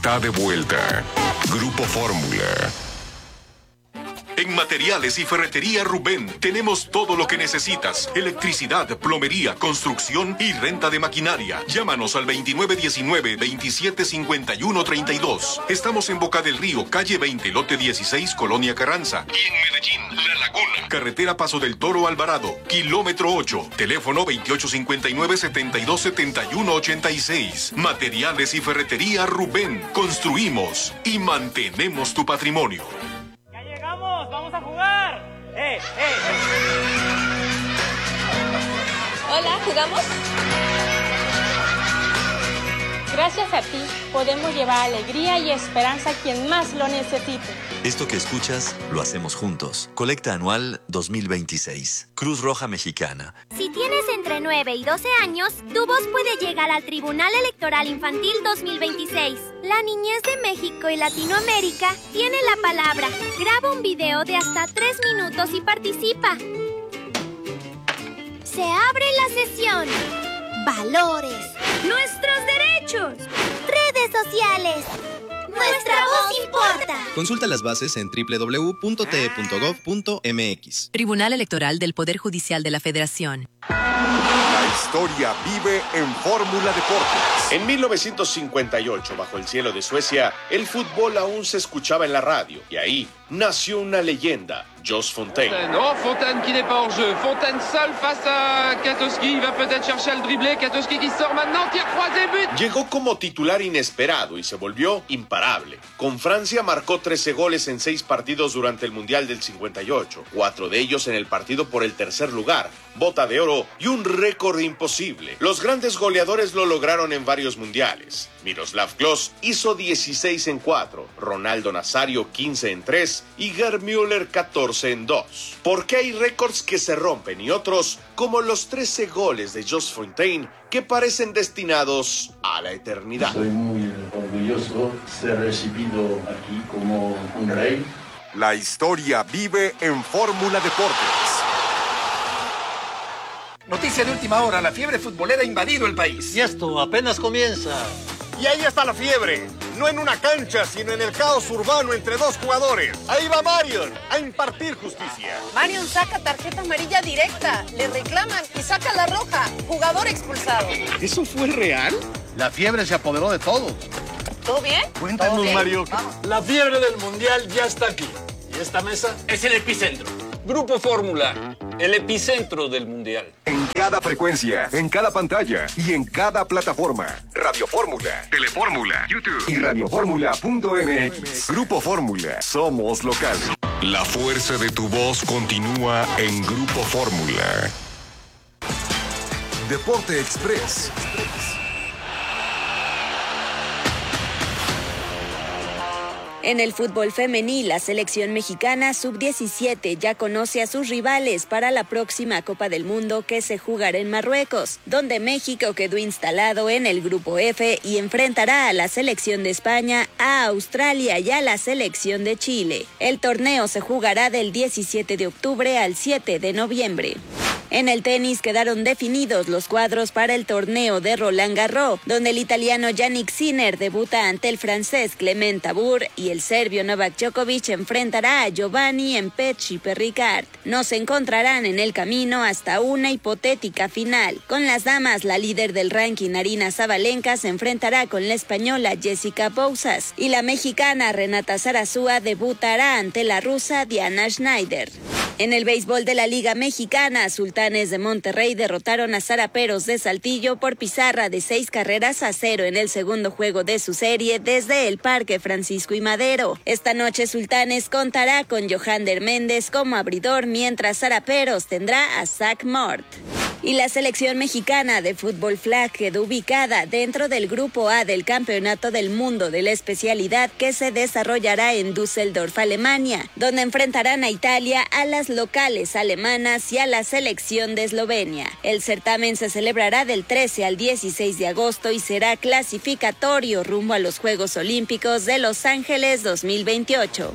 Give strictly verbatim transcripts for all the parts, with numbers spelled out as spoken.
Está de vuelta. Grupo Fórmula. En Materiales y Ferretería Rubén tenemos todo lo que necesitas. Electricidad, plomería, construcción y renta de maquinaria. Llámanos al veintinueve diecinueve, veintisiete cincuenta y uno treinta y dos. Estamos en Boca del Río, calle veinte, lote dieciséis, Colonia Carranza. Y en Medellín, La Laguna. Carretera Paso del Toro Alvarado, kilómetro ocho. Teléfono veintiocho cincuenta y nueve, setenta y dos setenta y uno ochenta y seis. Materiales y Ferretería Rubén. Construimos y mantenemos tu patrimonio. ¡Vamos a jugar! ¡Eh, eh, eh! Hola, ¿jugamos? Gracias a ti, podemos llevar alegría y esperanza a quien más lo necesite. Esto que escuchas, lo hacemos juntos. Colecta anual dos mil veintiséis. Cruz Roja Mexicana. Si tienes entre nueve y doce años, tu voz puede llegar al Tribunal Electoral Infantil dos mil veintiséis. La niñez de México y Latinoamérica tiene la palabra. Graba un video de hasta tres minutos y participa. Se abre la sesión. Valores. Nuestros derechos. Redes sociales. Nuestra voz importa. Consulta las bases en doble u doble u doble u punto t e punto gov punto m x. Tribunal Electoral del Poder Judicial de la Federación. La historia vive en Fórmula Deportes. En mil novecientos cincuenta y ocho, bajo el cielo de Suecia, el fútbol aún se escuchaba en la radio. Y ahí nació una leyenda, Jos Fontaine. Oh, Fontaine qui n'est pas hors jeu. Fontaine seul face à Katowski. Il va peut-être chercher el dribbler. Katowski qui sort maintenant. Tir croisé, but. Llegó como titular inesperado y se volvió imparable. Con Francia marcó trece goles en seis partidos durante el Mundial del cincuenta y ocho. Cuatro de ellos en el partido por el tercer lugar, bota de oro y un récord imposible. Los grandes goleadores lo lograron en varios mundiales. Miroslav Klose hizo dieciséis en cuatro, Ronaldo Nazario quince en tres y Gerd Müller catorce en dos. Porque hay récords que se rompen y otros, como los trece goles de Jos Fontaine, que parecen destinados a la eternidad. Soy muy orgulloso de ser recibido aquí como un rey. La historia vive en Fórmula Deportes. Noticia de última hora, la fiebre futbolera ha invadido el país. Y esto apenas comienza. Y ahí está la fiebre, no en una cancha, sino en el caos urbano entre dos jugadores. Ahí va Marion a impartir justicia. Marion saca tarjeta amarilla directa, le reclaman y saca la roja, jugador expulsado. ¿Eso fue real? La fiebre se apoderó de todos. ¿Todo bien? Cuéntanos, ¿Todo bien? Mario. Vamos. La fiebre del mundial ya está aquí. Y esta mesa es el epicentro. Grupo Fórmula, el epicentro del mundial. En cada frecuencia, en cada pantalla y en cada plataforma. Radio Fórmula, Telefórmula, YouTube y radiofórmula punto m x. Grupo Fórmula, somos local. La fuerza de tu voz continúa en Grupo Fórmula. Deporte Express. En el fútbol femenil, la selección mexicana sub diecisiete ya conoce a sus rivales para la próxima Copa del Mundo que se jugará en Marruecos, donde México quedó instalado en el grupo F y enfrentará a la selección de España, a Australia y a la selección de Chile. El torneo se jugará del diecisiete de octubre al siete de noviembre. En el tenis quedaron definidos los cuadros para el torneo de Roland Garros, donde el italiano Jannik Sinner debuta ante el francés Clement Tabour y el serbio Novak Djokovic enfrentará a Giovanni Empecchi Perricard. No se encontrarán en el camino hasta una hipotética final. Con las damas, la líder del ranking Aryna Sabalenka se enfrentará con la española Jessica Bouzas y la mexicana Renata Zarazúa debutará ante la rusa Diana Schneider. En el béisbol de la Liga Mexicana, Sultanes de Monterrey derrotaron a Zaraperos de Saltillo por pizarra de seis carreras a cero en el segundo juego de su serie desde el Parque Francisco y Madero. Esta noche Sultanes contará con Johander Méndez como abridor, mientras Zaraperos tendrá a Zach Mort. Y la selección mexicana de fútbol flag quedó ubicada dentro del Grupo A del Campeonato del Mundo de la especialidad que se desarrollará en Düsseldorf, Alemania, donde enfrentarán a Italia, a las locales alemanas y a la selección de Eslovenia. El certamen se celebrará del trece al dieciséis de agosto y será clasificatorio rumbo a los Juegos Olímpicos de Los Ángeles dos mil veintiocho.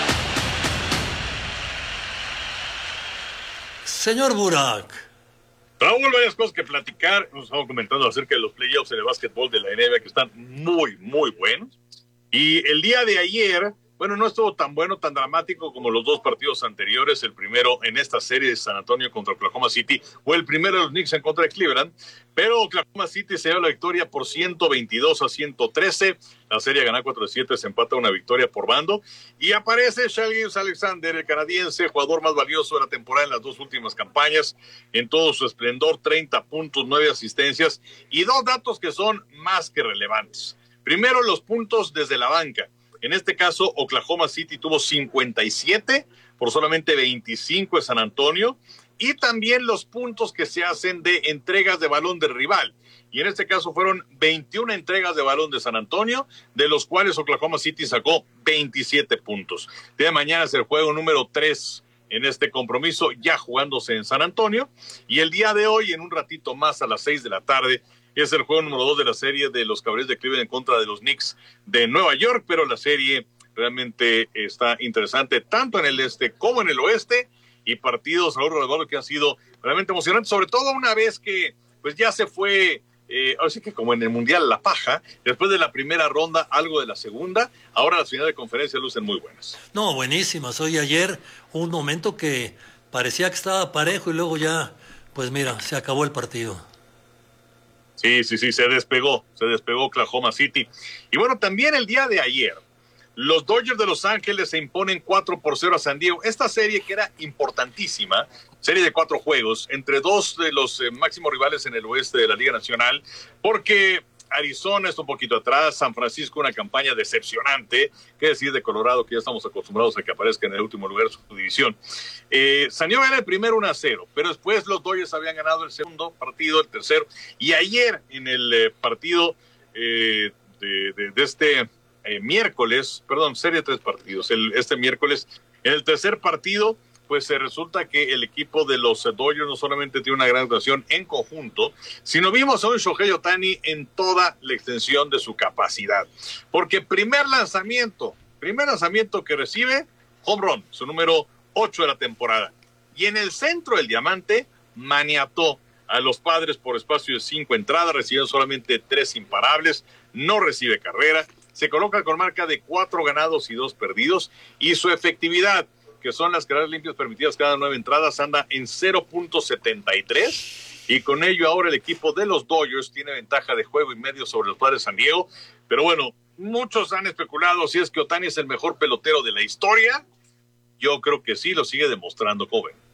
Señor Burak, Raúl, varias cosas que platicar. Nos estamos comentando acerca de los playoffs en el básquetbol de la N B A que están muy, muy buenos. Y el día de ayer, bueno, no estuvo tan bueno, tan dramático como los dos partidos anteriores. El primero en esta serie de San Antonio contra Oklahoma City, o el primero de los Knicks en contra de Cleveland. Pero Oklahoma City se dio la victoria por ciento veintidós a ciento trece. La serie gana cuatro a siete, se empata una victoria por bando. Y aparece Shai Gilgeous-Alexander, el canadiense, jugador más valioso de la temporada en las dos últimas campañas, en todo su esplendor, treinta puntos, nueve asistencias. Y dos datos que son más que relevantes. Primero, los puntos desde la banca. En este caso, Oklahoma City tuvo cincuenta y siete por solamente veinticinco de San Antonio. Y también los puntos que se hacen de entregas de balón del rival. Y en este caso fueron veintiuna entregas de balón de San Antonio, de los cuales Oklahoma City sacó veintisiete puntos. El día de mañana es el juego número tres en este compromiso, ya jugándose en San Antonio. Y el día de hoy, en un ratito más, a las seis de la tarde, es el juego número dos de la serie de los Cavaliers de Cleveland en contra de los Knicks de Nueva York. Pero la serie realmente está interesante, tanto en el este como en el oeste. Y partidos, Raúl Rodolfo, que han sido realmente emocionantes, sobre todo una vez que pues ya se fue, eh, ahora sí que como en el Mundial la paja, después de la primera ronda, algo de la segunda, ahora las finales de conferencia lucen muy buenas. No, buenísimas. Hoy ayer un momento que parecía que estaba parejo y luego ya, pues mira, se acabó el partido. Sí, sí, sí, se despegó, se despegó Oklahoma City. Y bueno, también el día de ayer, los Dodgers de Los Ángeles se imponen cuatro por cero a San Diego. Esta serie que era importantísima, serie de cuatro juegos, entre dos de los eh, máximos rivales en el oeste de la Liga Nacional, porque Arizona está un poquito atrás, San Francisco una campaña decepcionante, qué decir de Colorado, que ya estamos acostumbrados a que aparezca en el último lugar de su división. Eh, San Diego era el primero uno a cero, pero después los Dodgers habían ganado el segundo partido, el tercero, y ayer en el eh, partido eh, de, de, de este... Eh, miércoles, perdón, serie de tres partidos, el, este miércoles, en el tercer partido, pues se eh, resulta que el equipo de los eh, Dodgers no solamente tiene una gran actuación en conjunto, sino vimos a un Shohei Ohtani en toda la extensión de su capacidad, porque primer lanzamiento, primer lanzamiento que recibe, home run, su número ocho de la temporada, y en el centro del diamante, maniató a los Padres por espacio de cinco entradas, recibiendo solamente tres imparables, no recibe carrera, se coloca con marca de cuatro ganados y dos perdidos, y su efectividad, que son las carreras limpias permitidas cada nueve entradas, anda en cero punto setenta y tres, y con ello ahora el equipo de los Dodgers tiene ventaja de juego y medio sobre los Padres de San Diego. Pero bueno, muchos han especulado si es que Ohtani es el mejor pelotero de la historia. Yo creo que sí, lo sigue demostrando, joven.